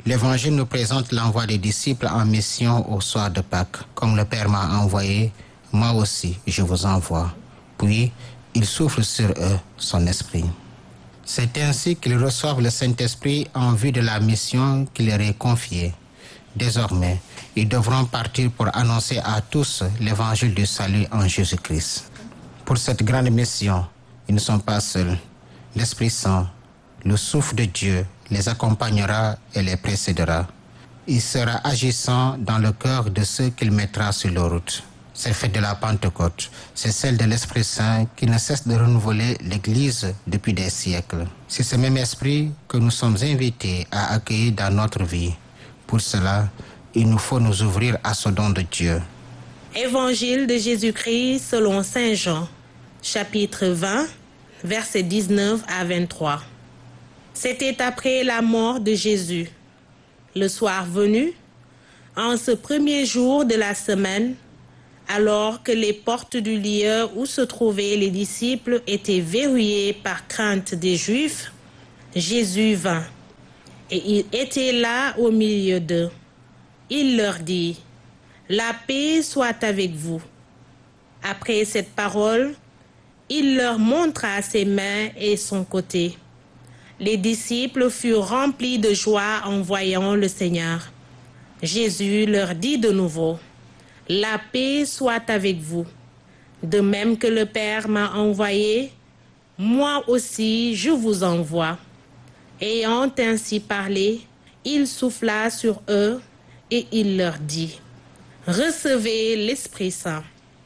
L'Évangile nous présente l'envoi des disciples en mission au soir de Pâques. Comme le Père m'a envoyé, moi aussi je vous envoie. Puis, il souffle sur eux son esprit. C'est ainsi qu'ils reçoivent le Saint-Esprit en vue de la mission qui leur est confiée. Désormais, ils devront partir pour annoncer à tous l'évangile du salut en Jésus-Christ. Pour cette grande mission, ils ne sont pas seuls. L'Esprit Saint, le souffle de Dieu, les accompagnera et les précédera. Il sera agissant dans le cœur de ceux qu'il mettra sur la route. Cette fête de la Pentecôte, c'est celle de l'Esprit Saint qui ne cesse de renouveler l'Église depuis des siècles. C'est ce même esprit que nous sommes invités à accueillir dans notre vie. Pour cela, il nous faut nous ouvrir à ce don de Dieu. Évangile de Jésus-Christ selon Saint Jean, chapitre 20, versets 19 à 23. C'était après la mort de Jésus. Le soir venu, en ce premier jour de la semaine, alors que les portes du lieu où se trouvaient les disciples étaient verrouillées par crainte des Juifs, Jésus vint, et il était là au milieu d'eux. Il leur dit, « La paix soit avec vous. » Après cette parole, il leur montra ses mains et son côté. Les disciples furent remplis de joie en voyant le Seigneur. Jésus leur dit de nouveau, « La paix soit avec vous. De même que le Père m'a envoyé, moi aussi je vous envoie. » Ayant ainsi parlé, il souffla sur eux et il leur dit, « Recevez l'Esprit Saint.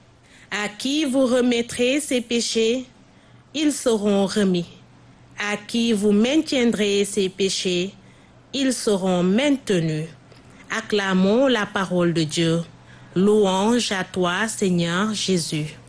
À qui vous remettrez ses péchés, ils seront remis. À qui vous maintiendrez ses péchés, ils seront maintenus. » Acclamons la parole de Dieu. Louange à toi, Seigneur Jésus.